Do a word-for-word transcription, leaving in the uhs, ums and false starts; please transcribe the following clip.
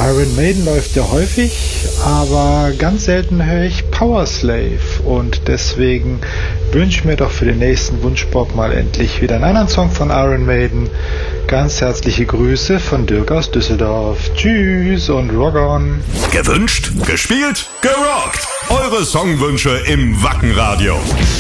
Iron Maiden läuft ja häufig, aber ganz selten höre ich Powerslave und deswegen wünsche ich mir doch für den nächsten Wunschbob mal endlich wieder einen anderen Song von Iron Maiden. Ganz herzliche Grüße von Dirk aus Düsseldorf. Tschüss und rock on. Gewünscht, gespielt, gerockt. Eure Songwünsche im Wackenradio.